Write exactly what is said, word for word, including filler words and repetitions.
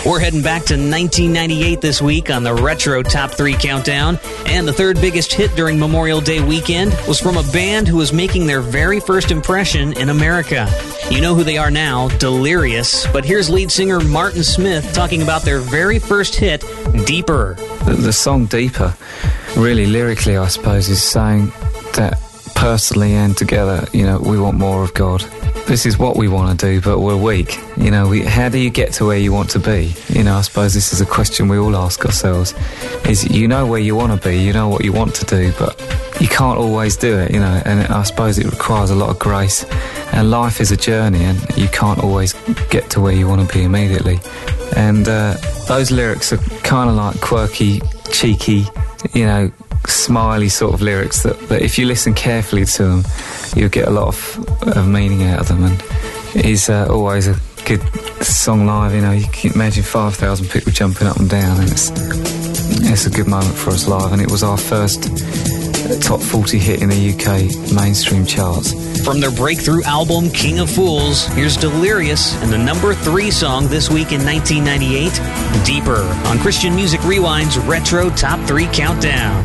We're heading back to nineteen ninety-eight this week on the Retro Top three Countdown. And the third biggest hit during Memorial Day weekend was from a band who was making their very first impression in America. You know who they are now, Delirious. But here's lead singer Martin Smith talking about their very first hit, Deeper. The, the song Deeper, really lyrically, I suppose, is saying that personally and together, you know, we want more of God. This is what we want to do, but we're weak. You know, we, how do you get to where you want to be? You know, I suppose this is a question we all ask ourselves. Is you know where you want to be, you know what you want to do, but you can't always do it, you know, and I suppose it requires a lot of grace. And life is a journey, and you can't always get to where you want to be immediately. And uh, those lyrics are kind of like quirky, cheeky, you know, smiley sort of lyrics that, that if you listen carefully to them, you'll get a lot of, of meaning out of them. And it is uh, always a good song live, you know, you can imagine five thousand people jumping up and down, and it's, it's a good moment for us live. And it was our first top forty hit in the U K mainstream charts. From their breakthrough album, King of Fools, here's Delirious and the number three song this week in nineteen ninety-eight, Deeper, on Christian Music Rewind's Retro Top three Countdown.